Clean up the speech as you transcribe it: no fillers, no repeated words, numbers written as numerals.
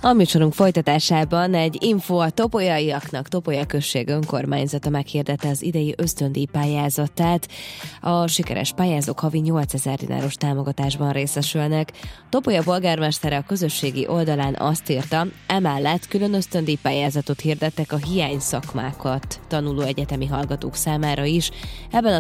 A műsorunk folytatásában egy info a topolyaiaknak. Topolya község önkormányzata meghirdette az idei ösztöndíj pályázatát. A sikeres pályázók havi 8000 dináros támogatásban részesülnek. Topolya polgármestere a közösségi oldalán azt írta, emellett külön ösztöndíj pályázatot hirdettek a hiány szakmákat tanuló egyetemi hallgatók számára is. Ebben a